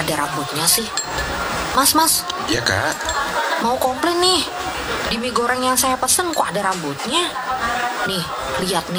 ada rambutnya sih? Mas. Ya Kak. Mau komplain nih. Di mie goreng yang saya pesen kok ada rambutnya? Nih, lihat nih.